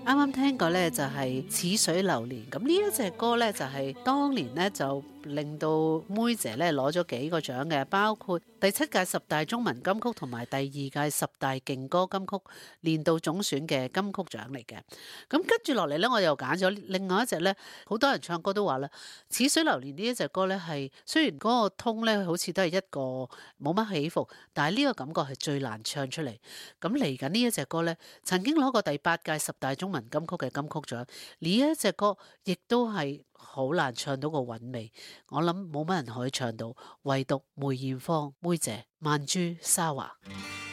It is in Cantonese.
啱啱聽過呢，就係似水流年，咁呢一隻歌呢，就係當年呢，就令到妹姐呢攞咗幾個獎嘅，包括第7屆10大中文金曲同埋第2屆10大勁歌金曲年度總選嘅金曲獎嚟嘅。咁跟住落嚟呢，我又揀咗另外一隻呢，好多人唱歌都話啦，似水流年呢一隻歌呢，係雖然嗰個通呢好似都係一個冇乜起伏，但係呢個感覺係最難唱出嚟。咁嚟緊呢一隻歌呢，曾經攞過第8屆10大中文金曲嘅金曲獎，呢一隻歌亦都係好難唱到個韻味，我諗冇乜人可以唱到，唯獨梅艷芳妹姐曼珠沙華。